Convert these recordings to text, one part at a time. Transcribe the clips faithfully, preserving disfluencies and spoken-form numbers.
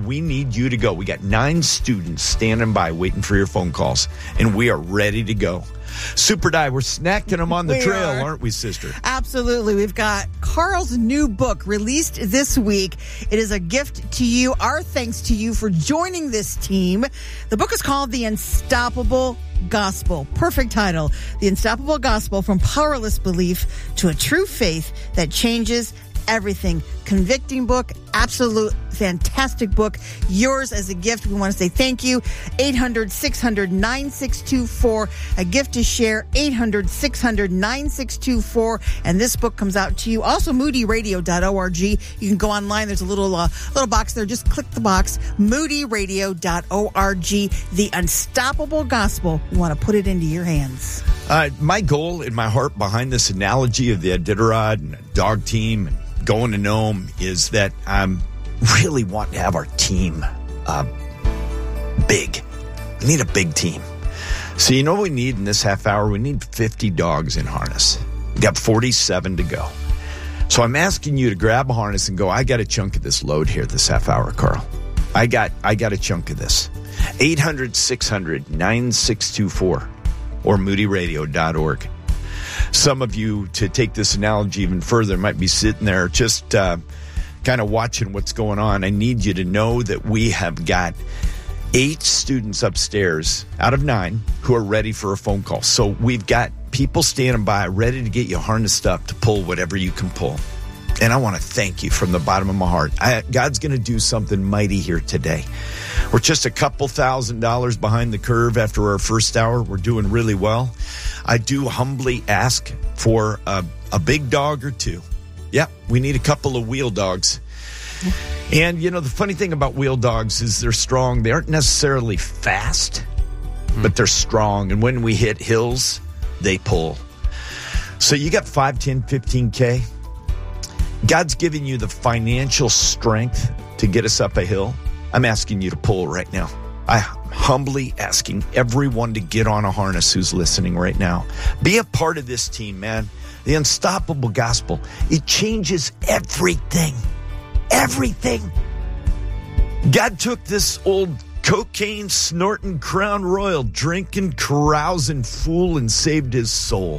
we need you to go. We got nine students standing by waiting for your phone calls, and we are ready to go. Super Die, we're snacking them on the we trail, are. aren't we, sister? Absolutely. We've got Carl's new book released this week. It is a gift to you. Our thanks to you for joining this team. The book is called The Unstoppable Gospel. Perfect title. The Unstoppable Gospel, from powerless belief to a true faith that changes everything. Convicting book, absolute fantastic book. Yours as a gift. We want to say thank you. eight hundred, six hundred, nine six two four. A gift to share. eight hundred, six hundred, nine six two four. And this book comes out to you. Also, moody radio dot org. You can go online. There's a little uh, little box there. Just click the box. moody radio dot org. The Unstoppable Gospel. We want to put it into your hands. Uh, my goal in my heart behind this analogy of the Iditarod and a dog team and going to Nome is that I really want to have our team uh, big. We need a big team. So you know what we need in this half hour? We need fifty dogs in harness. We got forty-seven to go. So I'm asking you to grab a harness and go, I got a chunk of this load here this half hour, Carl. I got I got a chunk of this. eight hundred, six hundred, nine six two four or moody radio dot org. Some of you, to take this analogy even further, might be sitting there just uh, kind of watching what's going on. I need you to know that we have got eight students upstairs out of nine who are ready for a phone call. So we've got people standing by ready to get you harnessed up to pull whatever you can pull. And I want to thank you from the bottom of my heart. I, God's going to do something mighty here today. We're just a couple thousand dollars behind the curve after our first hour. We're doing really well. I do humbly ask for a, a big dog or two. Yeah, we need a couple of wheel dogs. And, you know, the funny thing about wheel dogs is they're strong. They aren't necessarily fast, mm. but they're strong. And when we hit hills, they pull. So you got five, ten, fifteen K. God's giving you the financial strength to get us up a hill. I'm asking you to pull right now. I'm humbly asking everyone to get on a harness who's listening right now. Be a part of this team, man. The Unstoppable Gospel. It changes everything. Everything. God took this old cocaine snorting, Crown Royal drinking, carousing fool and saved his soul.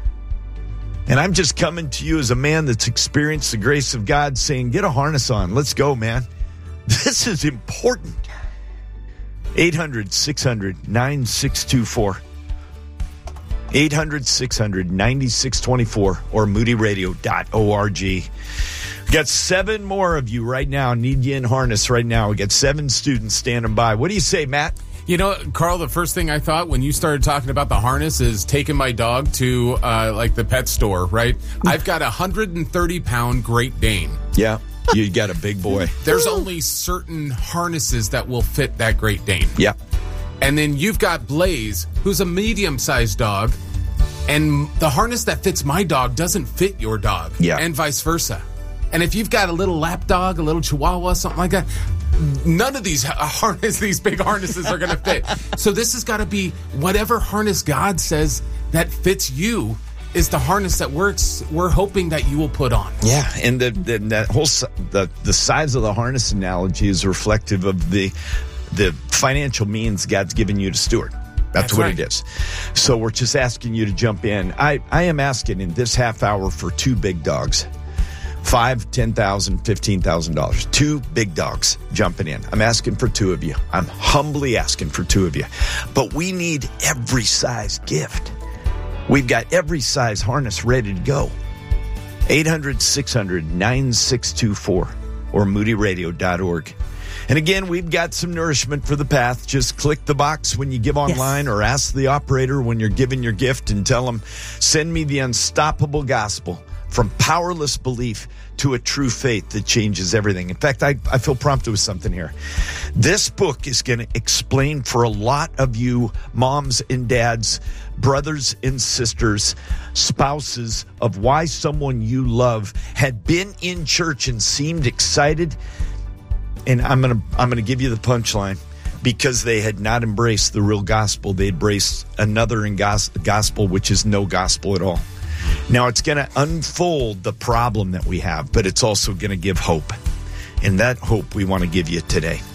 And I'm just coming to you as a man that's experienced the grace of God, saying, get a harness on. Let's go, man. This is important. eight hundred, six hundred, nine six two four. eight hundred, six hundred, nine six two four or moody radio dot org. We got seven more of you right now. Need you in harness right now. We got seven students standing by. What do you say, Matt? You know, Carl, the first thing I thought when you started talking about the harness is taking my dog to, uh, like, the pet store, right? I've got a one hundred thirty pound Great Dane. Yeah, you got a big boy. There's only certain harnesses that will fit that Great Dane. Yeah. And then you've got Blaze, who's a medium-sized dog, and the harness that fits my dog doesn't fit your dog. Yeah. And vice versa. And if you've got a little lap dog, a little chihuahua, something like that, none of these harness, these big harnesses are going to fit. So this has got to be whatever harness God says that fits you is the harness that works. We're hoping that you will put on. Yeah, and the, the that whole the the size of the harness analogy is reflective of the the financial means God's given you to steward. That's, That's what right. it is. So we're just asking you to jump in. I I am asking in this half hour for two big dogs. Five, ten thousand, fifteen thousand dollars. Two big dogs jumping in. I'm asking for two of you. I'm humbly asking for two of you. But we need every size gift. We've got every size harness ready to go. eight hundred, six hundred, nine six two four or moody radio dot org. And again, we've got some nourishment for the path. Just click the box when you give online, yes, or ask the operator when you're giving your gift and tell them, send me the Unstoppable Gospel. From powerless belief to a true faith that changes everything. In fact, I, I feel prompted with something here. This book is going to explain for a lot of you moms and dads, brothers and sisters, spouses, of why someone you love had been in church and seemed excited. And I'm going to I'm going to give you the punchline. Because they had not embraced the real gospel, they embraced another in gos- gospel, which is no gospel at all. Now, it's going to unfold the problem that we have, but it's also going to give hope. And that hope we want to give you today.